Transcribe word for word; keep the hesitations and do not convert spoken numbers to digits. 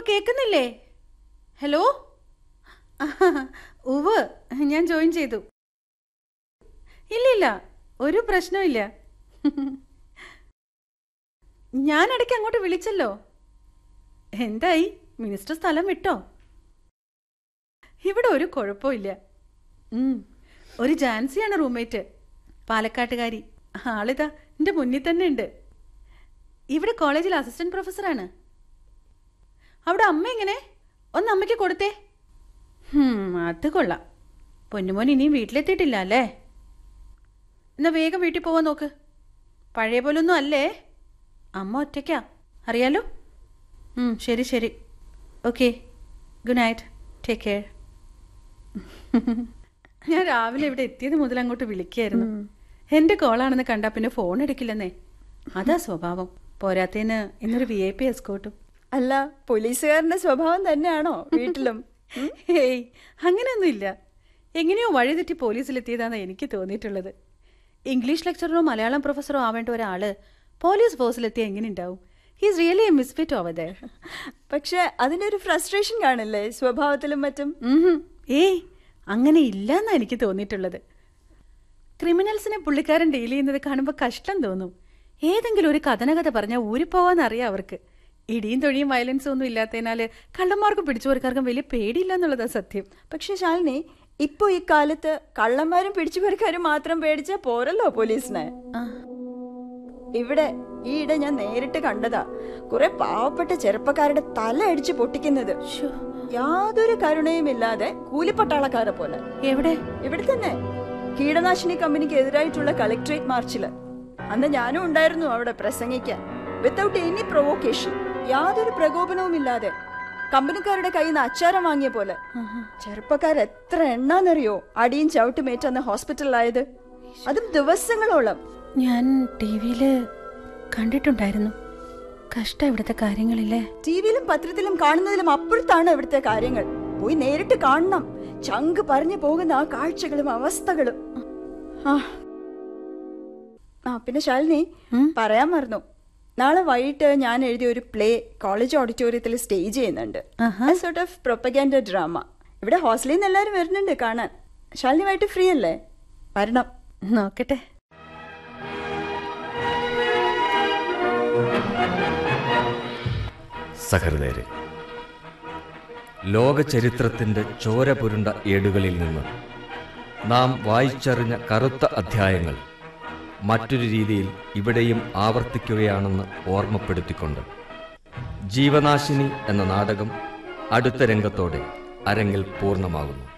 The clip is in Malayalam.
കേൾക്കുന്നില്ലേ? ഹലോ. ഉവ്, ഞാൻ ജോയിൻ ചെയ്തു. ഇല്ലില്ല, ഒരു പ്രശ്നമില്ല. ഞാൻ ഇടയ്ക്ക് അങ്ങോട്ട് വിളിച്ചല്ലോ. എന്തായി, മിനിസ്റ്റർ സ്ഥലം വിട്ടോ? ഇവിടെ ഒരു കുഴപ്പമില്ല. ഒരു ജാൻസിയാണ് റൂംമേറ്റ്, പാലക്കാട്ടുകാരി. ആളിതാ എൻ്റെ മുന്നിൽ തന്നെ ഉണ്ട്. ഇവിടെ കോളേജിൽ അസിസ്റ്റന്റ് പ്രൊഫസറാണ്. അവിടെ അമ്മ എങ്ങനെ? ഒന്ന് അമ്മയ്ക്ക് കൊടുത്തേ. അത് കൊള്ളാം. പൊന്നുമോൻ ഇനിയും വീട്ടിലെത്തിയിട്ടില്ല അല്ലേ? എന്നാ വേഗം വീട്ടിൽ പോവാൻ നോക്ക്. പഴയ പോലൊന്നും അല്ലേ. അമ്മ ഒറ്റയ്ക്കാ, അറിയാലോ. ശരി ശരി, okay, good night, take care. ഞാൻ രാവിലെ ഇവിടെ എത്തിയത് മുതൽ അങ്ങോട്ട് വിളിക്കായിരുന്നു. എൻ്റെ കോളാണെന്ന് കണ്ടാ പിന്നെ ഫോൺ എടുക്കില്ലെന്നേ. അതാ സ്വഭാവം. പോരാത്തേന് ഇന്നൊരു വി ഐ പി എസ്കോട്ടും. അല്ല, പോലീസുകാരന്റെ സ്വഭാവം തന്നെയാണോ വീട്ടിലും? ഏയ്, അങ്ങനെയൊന്നുമില്ല. എങ്ങനെയോ വഴിതെറ്റി പോലീസിലെത്തിയതാണെന്ന് എനിക്ക് തോന്നിയിട്ടുള്ളത്. ഇംഗ്ലീഷ് ലെക്ചറോ മലയാളം പ്രൊഫസറോ ആവേണ്ട ഒരാള് പോലീസ് ഫോഴ്സിലെത്തിയ എങ്ങനെ ഉണ്ടാവും? He's really A misfit over there. പക്ഷെ അതിനൊരു ഫ്രസ്ട്രേഷൻ കാണില്ലേ സ്വഭാവത്തിലും മറ്റും? ഏയ്, അങ്ങനെ ഇല്ലെന്നാണ് എനിക്ക് തോന്നിയിട്ടുള്ളത്. ക്രിമിനൽസിനെ പുള്ളിക്കാരൻ ഡീൽ ചെയ്യുന്നത് കാണുമ്പോൾ കഷ്ടം തോന്നും. ഏതെങ്കിലും ഒരു കഥനകഥ പറഞ്ഞാൽ ഊരിപ്പോവാന്നറിയാം അവർക്ക്. ഇടിയും തൊഴിയും വയലൻസും ഒന്നും ഇല്ലാത്തതിനാല് കള്ളന്മാർക്കും പിടിച്ചുപറിക്കാർക്കും വലിയ പേടിയില്ല എന്നുള്ളതാ സത്യം. പക്ഷെ ശാലിനി, ഇപ്പൊ ഈ കാലത്ത് കള്ളന്മാരും പിടിച്ചുപറിക്കാരും മാത്രം പേടിച്ചാ പോരല്ലോ പോലീസിനെ. ഇവിടെ ഈയിടെ ഞാൻ നേരിട്ട് കണ്ടതാ കുറെ പാവപ്പെട്ട ചെറുപ്പക്കാരുടെ തല അടിച്ചു പൊട്ടിക്കുന്നത്. യാതൊരു കരുണയും ഇല്ലാതെ കൂലിപ്പട്ടാളക്കാരെ പോലെ. എവിടെ? ഇവിടെ തന്നെ, കീടനാശിനി കമ്പനിക്ക് എതിരായിട്ടുള്ള കളക്ടറേറ്റ് മാർച്ചില്. അന്ന് ഞാനും ഉണ്ടായിരുന്നു അവിടെ പ്രസംഗിക്കാൻ. വിത്തൗട്ട് എനി പ്രൊവോക്കേഷൻ, യാതൊരു പ്രകോപനവും ഇല്ലാതെ കമ്പനിക്കാരുടെ കയ്യിൽ നിന്ന് അച്ചാരം വാങ്ങിയ പോലെ. ചെറുപ്പക്കാർ എത്ര എണ്ണാന്നറിയോ അടിയും ചവിട്ടുമേറ്റന്ന് ഹോസ്പിറ്റലിലായത്? അതും ദിവസങ്ങളോളം. ഞാൻ ടി വിയില് കണ്ടിട്ടുണ്ടായിരുന്നു. കഷ്ടം ഇവിടുത്തെ കാര്യങ്ങളില്ലേ. ടിവിയിലും പത്രത്തിലും കാണുന്നതിലും അപ്പുറത്താണ് ഇവിടുത്തെ കാര്യങ്ങൾ. പോയി നേരിട്ട് കാണണം. ചങ്ക് പറഞ്ഞു പോകുന്ന ആ കാഴ്ചകളും അവസ്ഥകളും. ആ പിന്നെ ശാലിനി, പറയാൻ മറന്നു, നാളെ വൈകിട്ട് ഞാൻ എഴുതിയ ഒരു പ്ലേ കോളേജ് ഓഡിറ്റോറിയത്തിൽ സ്റ്റേജ് ചെയ്യുന്നുണ്ട്. Sort of propaganda drama. ഇവിടെ ഹോസ്റ്റലിൽ നിന്ന് എല്ലാവരും വരുന്നുണ്ട് കാണാൻ. ശാലിനി വൈകിട്ട് ഫ്രീ അല്ലേ? വരണം. നോക്കട്ടെ. സഹൃദയരെ, ലോക ചരിത്രത്തിന്റെ ചോര പുരുണ്ട ഏടുകളിൽ നിന്ന് നാം വായിച്ചറിഞ്ഞ കറുത്ത അധ്യായങ്ങൾ മറ്റൊരു രീതിയിൽ ഇവിടെയും ആവർത്തിക്കുകയാണെന്ന് ഓർമ്മപ്പെടുത്തിക്കൊണ്ട് ജീവനാശിനി എന്ന നാടകം അടുത്ത രംഗത്തോടെ അരങ്ങിൽ പൂർണ്ണമാകുന്നു.